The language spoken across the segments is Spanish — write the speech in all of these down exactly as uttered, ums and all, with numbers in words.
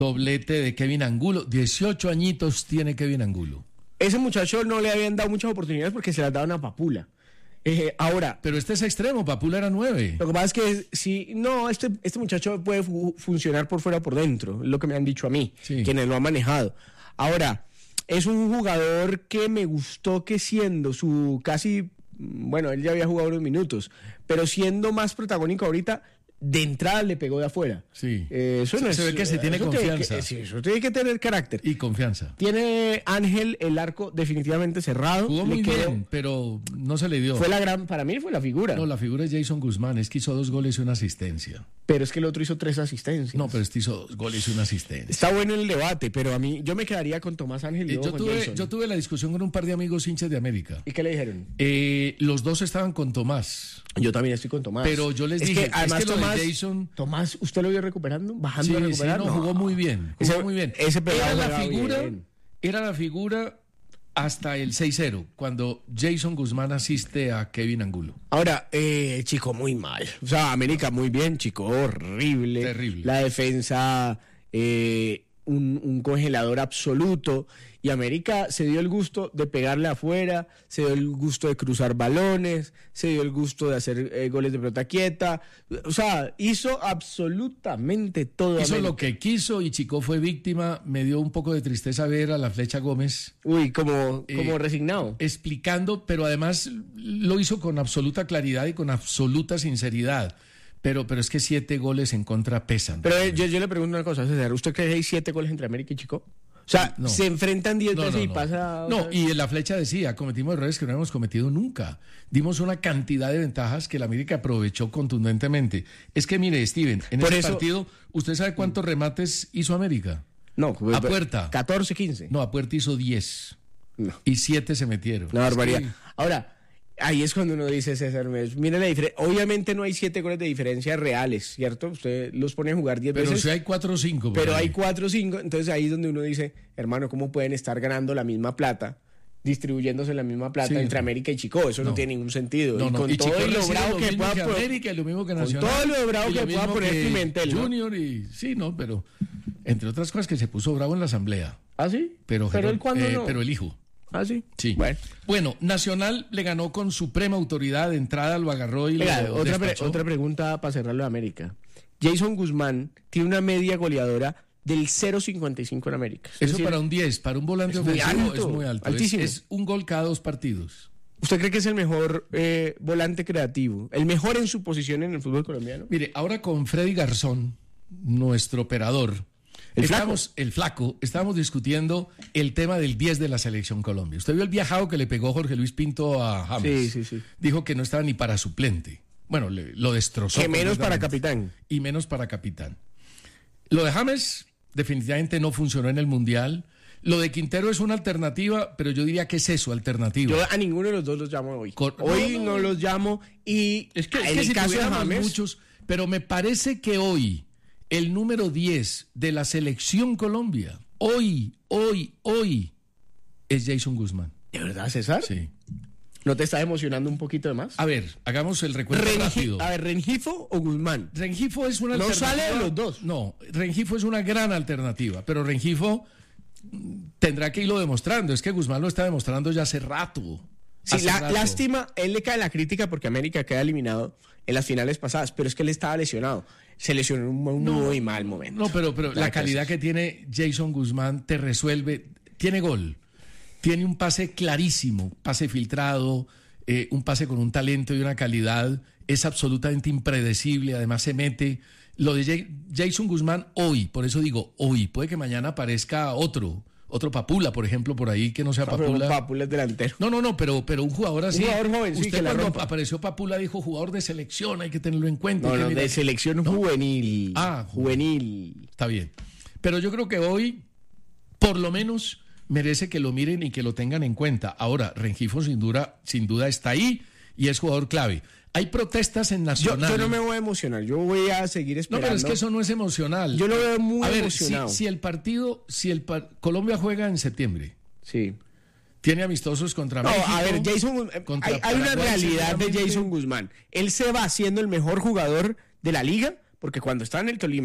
Doblete de Kevin Angulo. dieciocho añitos tiene Kevin Angulo. Ese muchacho no le habían dado muchas oportunidades porque se las daban a Papula. Eh, ahora... Pero este es extremo, Papula era nueve. Lo que pasa es que si no, este, este muchacho puede fu- funcionar por fuera o por dentro, es lo que me han dicho a mí, Sí. quienes lo han manejado. Ahora, es un jugador que me gustó que siendo su casi, bueno, él ya había jugado unos minutos, pero siendo más protagónico ahorita, de entrada le pegó de afuera. Sí. Eh, eso Se- no es, se ve que se tiene eso confianza. que- sí, eso tiene que tener carácter. Y confianza. Tiene Ángel el arco definitivamente cerrado. Jugó le muy quedó- bien, pero no se le dio. Fue la gran, para mí fue la figura. No, la figura es Jason Guzmán, es que hizo dos goles y una asistencia. Pero es que el otro hizo tres asistencias. No, pero este hizo dos goles y una asistencia. Está bueno el debate, pero a mí yo me quedaría con Tomás Ángel y Eh, luego yo, con tuve, Jason. yo tuve la discusión con un par de amigos hinchas de América. ¿Y qué le dijeron? Eh, los dos estaban con Tomás, Yo también estoy con Tomás. pero yo les es dije, que además es que lo de Tomás, Jason... Tomás, ¿usted lo vio recuperando? Bajando Sí, a sí, recuperar. no, jugó muy bien, jugó Ese- muy bien. ese pelado era la jugaba figura, bien. era la figura hasta el seis cero, cuando Jason Guzmán asiste a Kevin Angulo. Ahora, eh, chico, muy mal. O sea, América muy bien, chico, horrible. Terrible. La defensa, eh, un, un congelador absoluto. Y América se dio el gusto de pegarle afuera, se dio el gusto de cruzar balones, se dio el gusto de hacer eh, goles de pelota quieta. O sea, hizo absolutamente todo. Hizo América. lo que quiso y Chico fue víctima. Me dio un poco de tristeza ver a la Flecha Gómez Uy, como, como Eh, resignado. explicando, pero además lo hizo con absoluta claridad y con absoluta sinceridad. Pero, pero es que siete goles en contra pesan. Pero eh, yo, yo le pregunto una cosa, César, ¿usted cree que hay siete goles entre América y Chico? O sea, No. se enfrentan diez No, veces no, y no. pasa... No, otra- y en la Flecha decía, cometimos errores que no hemos cometido nunca. Dimos una cantidad de ventajas que la América aprovechó contundentemente. Es que mire, Steven, en Por ese eso- partido, ¿usted sabe cuántos remates hizo América? No, pues, a puerta. catorce, quince. No, a puerta hizo diez. No. Y siete se metieron. Una barbaridad. Es que- Ahora, ahí es cuando uno dice, César, Mes, mire la diferencia. Obviamente no hay siete goles de diferencia reales, ¿cierto? Usted los pone a jugar diez pero veces. si hay cuatro o cinco. por Pero ahí. hay cuatro o cinco, entonces ahí es donde uno dice, hermano, ¿cómo pueden estar ganando la misma plata, distribuyéndose la misma plata Sí, entre no. América y Chico? Eso no, No. tiene ningún sentido. No, y no, con y todo Chico y lo recibe bravo lo que mismo pueda que pro- América y lo mismo que con Nacional. todo lo bravo y que lo pueda mismo poner que Pimentel, ¿no? Junior y sí, no, pero entre otras cosas que se puso bravo en la asamblea. ¿Ah, sí? Pero, pero Gerón- él cuándo eh, no. pero el hijo. ¿Ah, sí? Sí. Bueno. Bueno, Nacional le ganó con suprema autoridad. De entrada lo agarró y Venga, lo otra, pre- despachó. otra pregunta para cerrarlo de América. Jason Guzmán tiene una media goleadora del cero punto cincuenta y cinco en América. Es Eso decir, para un diez, para un volante es muy ofensivo alto, es muy alto. Es, altísimo. es un gol cada dos partidos. ¿Usted cree que es el mejor eh, volante creativo? ¿El mejor en su posición en el fútbol colombiano? Mire, ahora con Freddy Garzón, nuestro operador, ¿El estamos, el flaco, estábamos discutiendo el tema del diez de la selección Colombia. Usted vio el viajado que le pegó Jorge Luis Pinto a James. Sí, sí, sí. Dijo que no estaba ni para suplente. Bueno, le- lo destrozó. Que menos para completamente. capitán. Y menos para capitán. Lo de James definitivamente no funcionó en el Mundial. Lo de Quintero es una alternativa, pero yo diría que es eso, alternativa. Yo a ninguno de los dos los llamo hoy. Cor- hoy no, no, no. los llamo y Es que, es en que el si caso de tuviéramos James, muchos, pero me parece que hoy el número diez de la selección Colombia, hoy, hoy, hoy, es Jason Guzmán. ¿de verdad, César? Sí. ¿No te está emocionando un poquito de más? A ver, hagamos el recuento Rengi- rápido. a ver, ¿Rengifo o Guzmán? Rengifo es una No alternativa. sale de los dos. No, Rengifo es una gran alternativa, pero Rengifo mm, tendrá que irlo demostrando. Es que Guzmán lo está demostrando ya hace rato. Sí, Hace la, rato. lástima, él le cae la crítica porque América queda eliminado en las finales pasadas, pero es que él estaba lesionado. Se lesionó en un, un muy mal momento. No, pero, pero la Nada que calidad hacer. que tiene Jason Guzmán te resuelve. Tiene gol. Tiene un pase clarísimo, pase filtrado, eh, un pase con un talento y una calidad. Es absolutamente impredecible. Además se mete. Lo de Jay- Jason Guzmán hoy, por eso digo hoy, puede que mañana aparezca otro, otro Papula, por ejemplo, por ahí que no sea Ah, pero Papula. Papula es delantero. No, no, no, pero, pero un jugador así. Un jugador joven, sí, Usted que la cuando rompa. apareció Papula dijo jugador de selección, hay que tenerlo en cuenta. No, hay que no, mirar- de selección juvenil. Ah, juvenil. Está bien. Pero yo creo que hoy, por lo menos, merece que lo miren y que lo tengan en cuenta. Ahora, Rengifo sin duda, sin duda está ahí y es jugador clave. Hay protestas en Yo, Nacional. yo no me voy a emocionar, yo voy a seguir No, esperando. pero es que eso no es emocional. Yo lo veo muy A ver, emocionado. Si, si el partido, si el par- Colombia juega en septiembre, Sí. tiene amistosos contra No, México. a ver, Jason, eh, contra hay, hay una Paraguay, realidad de seguramente. Jason Guzmán. Él se va siendo el mejor jugador de la liga, porque cuando estaba en el Tolima,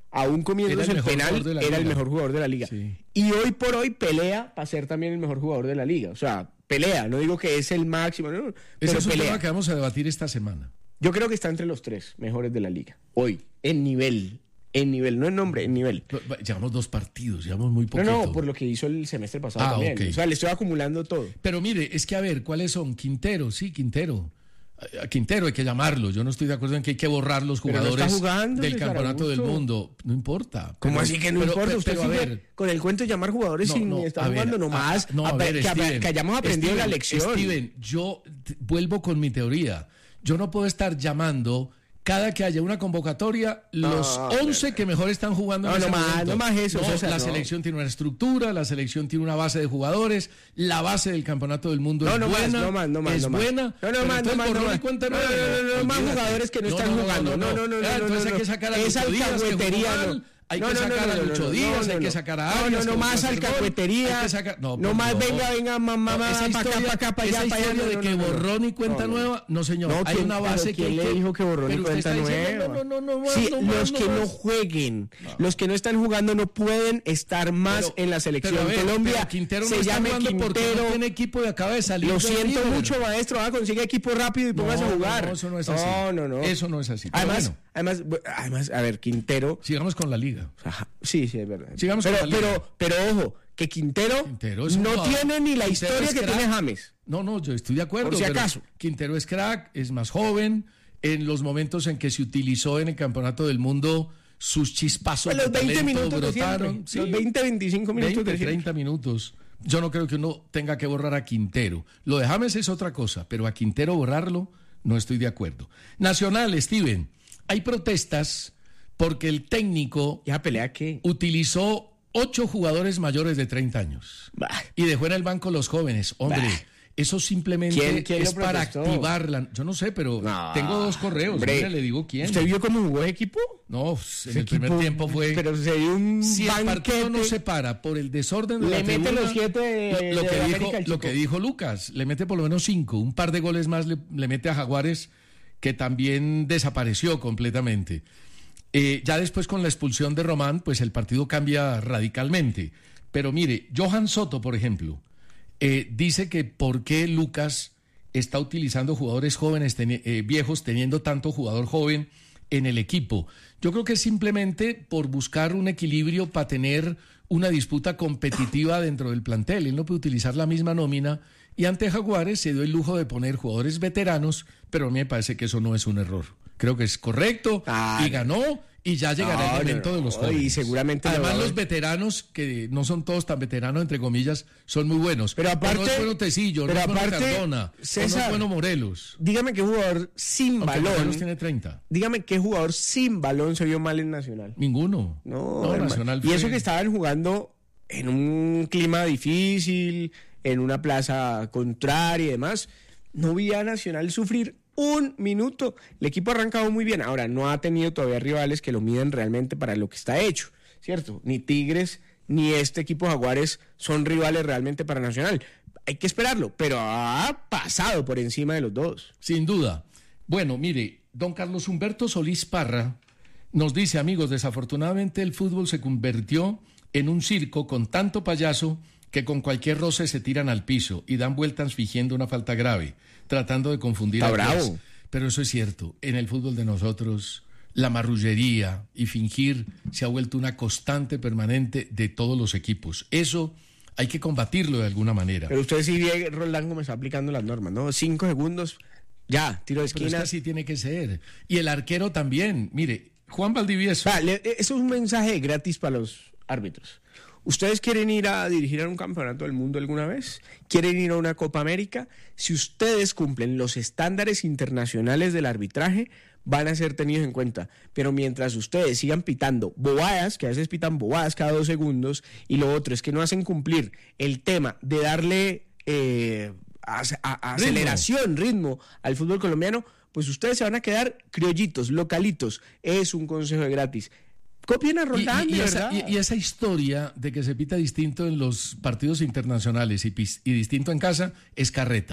aún comiéndose el, el penal, era liga. el mejor jugador de la liga. Sí. Y hoy por hoy pelea para ser también el mejor jugador de la liga. O sea, pelea, no digo que es el máximo, no, pero ese es un pelea. tema que vamos a debatir esta semana. Yo creo que está entre los tres mejores de la liga, hoy, en nivel. En nivel, no en nombre, en nivel. Llevamos dos partidos, llevamos muy poquito. No, no, por lo que hizo el semestre pasado ah, también. Okay. O sea, le estoy acumulando todo. Pero mire, es que a ver, ¿cuáles son? Quintero, sí, Quintero. A Quintero hay que llamarlo. Yo no estoy de acuerdo en que hay que borrar los jugadores no jugando, del campeonato Augusto. del mundo. No importa. ¿Cómo pero, así que no pero, importa? Pero, Usted pero, sigue a ver, con el cuento de llamar jugadores no, sin no, estar ver, jugando nomás. A, no, a a ver, ver, que, Steven, que hayamos aprendido Steven, la lección. Steven, yo t- vuelvo con mi teoría. Yo no puedo estar llamando cada que haya una convocatoria los no, once que mejor están jugando no, en ese no momento. más, no más eso. No, César, la no. selección tiene una estructura, la selección tiene una base de jugadores, la base del campeonato del mundo No, es no más, buena, no más, no más, es no más. buena. No, no pero más, no entonces más, no borrón más. y cuenta No, nueva, no, no, no, no, más olvídate. jugadores que no No, están no, no, jugando. no, No, no, no, Ah, no, entonces no, hay no. que sacar a Esa Lucho Díaz, que jugó alcahuetería, mal. no. Hay No, que no, no, sacar no, a no, Lucho no, Díaz, no, hay no. que sacar a No, Arias. no, que no volvió a más hacer gol. alcahuetería. Hay que sacar- No, No por más Dios. venga, venga, mamá, No, mamá, esa para acá, historia, para acá, para esa allá, para allá. historia de no, que no, no, no. borrón y cuenta No, no. nueva, no señor, No, hay ¿quién- una base pero que hay ¿quién que... le dijo que borrón y pero usted cuenta está diciendo, nueva? No, no, no, no, Sí, no, los no, que no no jueguen, los que no están jugando no pueden estar más Pero- en la selección. pero a ver, Colombia pero Quintero no se está llame jugando porque no Quintero. tiene equipo y acaba de salir. Lo del siento River. mucho, maestro. Ah, consigue equipo rápido y No, póngase a no, jugar. no, eso no es así. No, no, no. Eso no es así. Pero Además, bueno, además, bu- además, a ver, Quintero. sigamos con la liga. Ajá, sí, sí, es verdad. Sigamos pero, con la liga. pero, pero ojo, que Quintero, Quintero es un no jugador. tiene ni la Quintero historia es que crack. tiene James. No, no, yo estoy de acuerdo. Por si pero acaso. Quintero es crack, es más joven. En los momentos en que se utilizó en el campeonato del mundo, sus chispazos Pues los de veinte talento minutos de brotaron. siempre. Sí, Los veinte, veinticinco minutos veinte, de siempre. treinta minutos. Yo no creo que uno tenga que borrar a Quintero. Lo de James es otra cosa, pero a Quintero borrarlo no estoy de acuerdo. Nacional, Steven, hay protestas porque el técnico ¿Y esa pelea qué? utilizó ocho jugadores mayores de treinta años Bah. y dejó en el banco los jóvenes. Hombre, Bah. eso simplemente ¿Quién- quién es lo para protestó? activarla. Yo no sé, pero No, tengo dos correos. hombre. Mira, le digo quién. ¿Usted vio cómo jugó el equipo? No, en Ese el primer equipo, tiempo fue... Pero se dio un Si el partido banquete. no se para por el desorden de Le la mete tribuna, los siete de- lo, lo de que América, dijo, el lo chico. que dijo Lucas, le mete por lo menos cinco, un par de goles más le, le mete a Jaguares, que también desapareció completamente. Eh, ya después con la expulsión de Román, pues el partido cambia radicalmente. Pero mire, Johan Soto, por ejemplo, eh, dice que por qué Lucas está utilizando jugadores jóvenes, teni- eh, viejos, teniendo tanto jugador joven en el equipo. Yo creo que es simplemente por buscar un equilibrio para tener una disputa competitiva dentro del plantel. Él no puede utilizar la misma nómina y ante Jaguares se dio el lujo de poner jugadores veteranos, pero a mí me parece que eso no es un error. Creo que es correcto Ah, y ganó y ya llegará No, el momento no, de los no, jóvenes. y seguramente Además lo va a los ver. veteranos, que no son todos tan veteranos, entre comillas, son muy buenos. Pero aparte- no es bueno Tecillo, no pero es bueno aparte, Cardona, o no César, es bueno Morelos. Dígame qué jugador sin Aunque balón. Morelos tiene treinta. Dígame qué jugador sin balón se vio mal en Nacional. Ninguno. No, No, hermano. Nacional Y eso fue- que estaban jugando en un clima difícil, en una plaza contraria y demás, no vi a Nacional sufrir un minuto. El equipo ha arrancado muy bien. Ahora, no ha tenido todavía rivales que lo miden realmente para lo que está hecho, ¿cierto? Ni Tigres ni este equipo Jaguares son rivales realmente para Nacional. Hay que esperarlo, pero ha pasado por encima de los dos. Sin duda. Bueno, mire, don Carlos Humberto Solís Parra nos dice, amigos, desafortunadamente el fútbol se convirtió en un circo con tanto payaso que con cualquier roce se tiran al piso y dan vueltas fingiendo una falta grave, tratando de confundir Está al juez. bravo. Pero eso es cierto, en el fútbol de nosotros la marrullería y fingir se ha vuelto una constante permanente de todos los equipos. Eso hay que combatirlo de alguna manera. Pero usted sí ve, Roldán, cómo está aplicando las normas, ¿no? Cinco segundos, ya, tiro de Pero es esquina. que así tiene que ser. Y el arquero también. Mire, Juan Valdivieso. Ah, le- eso es un mensaje gratis para los árbitros. ¿Ustedes quieren ir a dirigir a un campeonato del mundo alguna vez? ¿Quieren ir a una Copa América? Si ustedes cumplen los estándares internacionales del arbitraje, van a ser tenidos en cuenta. Pero mientras ustedes sigan pitando bobadas, que a veces pitan bobadas cada dos segundos, y lo otro es que no hacen cumplir el tema de darle eh, a- a- a- Ritmo. aceleración, ritmo al fútbol colombiano, pues ustedes se van a quedar criollitos, localitos. Es un consejo de gratis. Copien a Y, Roldán, y- y de esa, verdad. y- y esa historia de que se pita distinto en los partidos internacionales y, pis- y distinto en casa es carreta.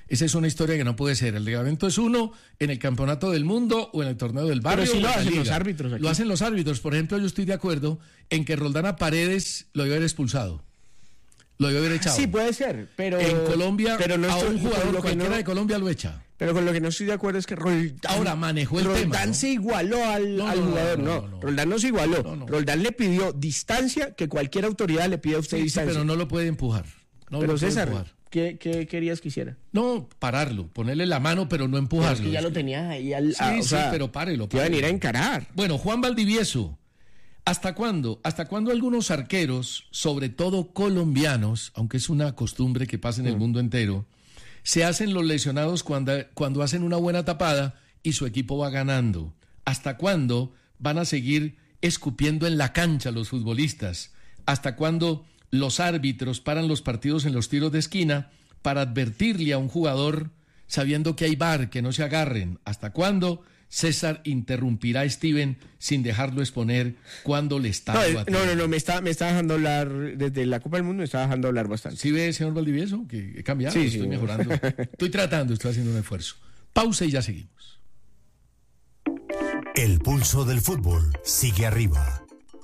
Esa es una historia que no puede ser. El reglamento es uno en el campeonato del mundo o en el torneo del barrio. Pero sí lo o en la hacen liga. los árbitros aquí. Lo hacen los árbitros. Por ejemplo, yo estoy de acuerdo en que Roldán Paredes lo debe haber expulsado. Lo debe haber echado. Sí, puede ser, pero... En Colombia, pero no a estoy- un jugador lo que cualquiera no- de Colombia lo echa. Pero con lo que no estoy de acuerdo es que Roldán... Ahora, manejó el Roldán tema, ¿no? se igualó al, No, al no, no, jugador, no, no, no, no. Roldán no se igualó. No, no. Roldán le pidió distancia que cualquier autoridad le pide a usted Sí, sí, distancia. pero no lo puede empujar. No Pero lo puede César, empujar. ¿qué, qué querías que hiciera? No, pararlo, ponerle la mano, pero no Pero empujarlo. es que ya lo tenías ahí al... Sí, a- o sí, sea, pero párelo, te iba a venir a párelo. encarar. Bueno, Juan Valdivieso, ¿hasta cuándo? ¿Hasta cuándo algunos arqueros, sobre todo colombianos, aunque es una costumbre que pasa en el mundo entero, se hacen los lesionados cuando, cuando hacen una buena tapada y su equipo va ganando? ¿Hasta cuándo van a seguir escupiendo en la cancha los futbolistas? ¿Hasta cuándo los árbitros paran los partidos en los tiros de esquina para advertirle a un jugador sabiendo que hay V A R, que no se agarren? ¿Hasta cuándo César interrumpirá a Steven sin dejarlo exponer cuando le está No, eh, batiendo? no, no, no, me está, me está dejando hablar desde la Copa del Mundo, me está dejando hablar bastante. ¿Sí ve, señor Valdivieso, que he cambiado? Sí, estoy sí. mejorando. Estoy tratando, estoy haciendo un esfuerzo. Pausa y ya seguimos. El pulso del fútbol sigue arriba.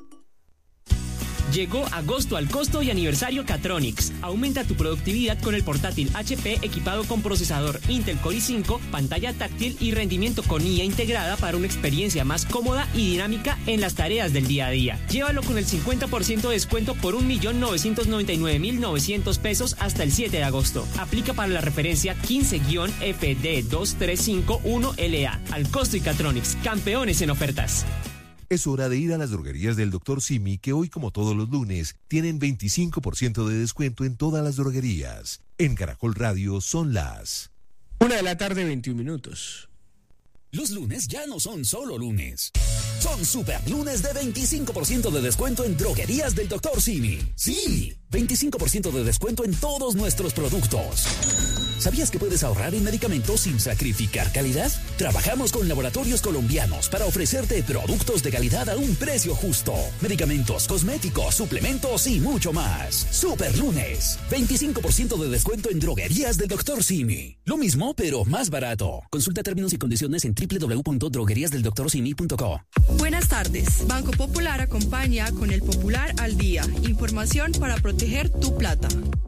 Llegó agosto al costo y aniversario Catronics. Aumenta tu productividad con el portátil H P equipado con procesador Intel Core i cinco, pantalla táctil y rendimiento con I A integrada para una experiencia más cómoda y dinámica en las tareas del día a día. Llévalo con el cincuenta por ciento de descuento por un millón novecientos noventa y nueve mil novecientos pesos hasta el siete de agosto. Aplica para la referencia quince F D dos tres cinco uno L A. Al costo y Catronics, campeones en ofertas. Es hora de ir a las droguerías del doctor Simi, que hoy, como todos los lunes, tienen veinticinco por ciento de descuento en todas las droguerías. En Caracol Radio son las... Una de la tarde, veintiún minutos. Los lunes ya no son solo lunes. Son super lunes de veinticinco por ciento de descuento en droguerías del doctor Simi. Sí, veinticinco por ciento de descuento en todos nuestros productos. ¿Sabías que puedes ahorrar en medicamentos sin sacrificar calidad? Trabajamos con laboratorios colombianos para ofrecerte productos de calidad a un precio justo. Medicamentos, cosméticos, suplementos y mucho más. Super lunes. veinticinco por ciento de descuento en droguerías del doctor Simi. Lo mismo, pero más barato. Consulta términos y condiciones en doble u doble u doble u punto droguerías del doctor simi punto co. Buenas tardes. Banco Popular acompaña con el Popular al Día. Información para proteger tu plata.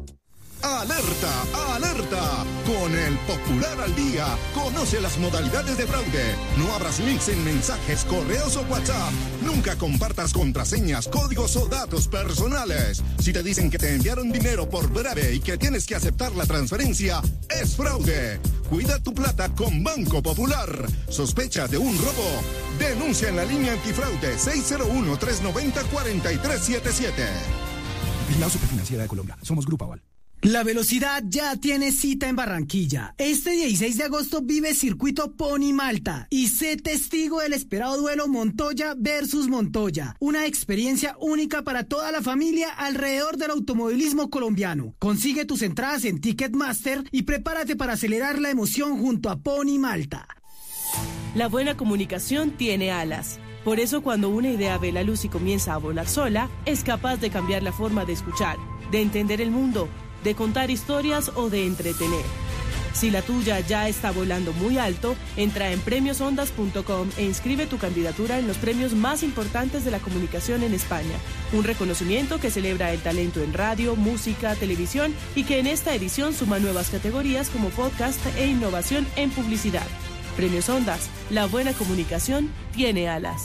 ¡Alerta! ¡Alerta! Con el Popular al Día, conoce las modalidades de fraude. No abras links en mensajes, correos o WhatsApp. Nunca compartas contraseñas, códigos o datos personales. Si te dicen que te enviaron dinero por breve y que tienes que aceptar la transferencia, es fraude. Cuida tu plata con Banco Popular. ¿Sospecha de un robo? Denuncia en la línea antifraude seis cero uno, tres nueve cero, cuatro tres siete siete. Vigilado Superfinanciera de Colombia. Somos Grupo Aval. La velocidad ya tiene cita en Barranquilla. Este dieciséis de agosto vive Circuito Pony Malta y sé testigo del esperado duelo Montoya versus Montoya. Una experiencia única para toda la familia alrededor del automovilismo colombiano. Consigue tus entradas en Ticketmaster y prepárate para acelerar la emoción junto a Pony Malta. La buena comunicación tiene alas. Por eso cuando una idea ve la luz y comienza a volar sola, es capaz de cambiar la forma de escuchar, de entender el mundo, de contar historias o de entretener. Si la tuya ya está volando muy alto, entra en premios ondas punto com e inscribe tu candidatura en los premios más importantes de la comunicación en España. Un reconocimiento que celebra el talento en radio, música, televisión y que en esta edición suma nuevas categorías como podcast e innovación en publicidad. Premios Ondas, la buena comunicación tiene alas.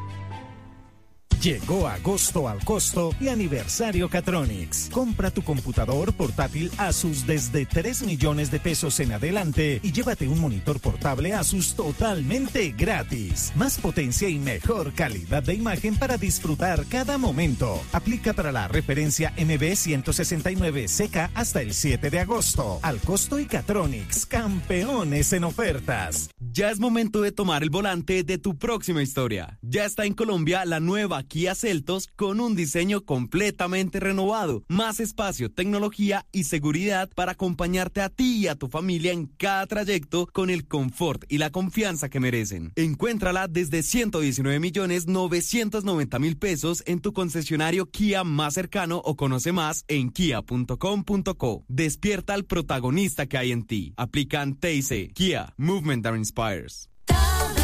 Llegó agosto al costo y aniversario Catronics. Compra tu computador portátil Asus desde tres millones de pesos en adelante y llévate un monitor portable Asus totalmente gratis. Más potencia y mejor calidad de imagen para disfrutar cada momento. Aplica para la referencia M B ciento sesenta y nueve C K hasta el siete de agosto. Al costo y Catronics, campeones en ofertas. Ya es momento de tomar el volante de tu próxima historia. Ya está en Colombia la nueva Kia Kia Seltos con un diseño completamente renovado, más espacio, tecnología y seguridad para acompañarte a ti y a tu familia en cada trayecto con el confort y la confianza que merecen. Encuéntrala desde ciento diecinueve millones novecientos noventa mil pesos en tu concesionario Kia más cercano o conoce más en kia punto com punto co. Despierta al protagonista que hay en ti. Aplican T I C. Kia, Movement that Inspires.